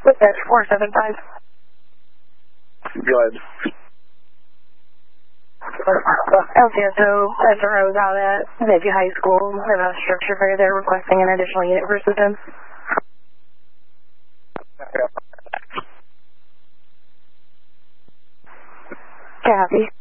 That's 475. Go ahead. Okay, so SRO is out at Mayview High School. We have a structure fire there requesting an additional unit for assistance. Copy.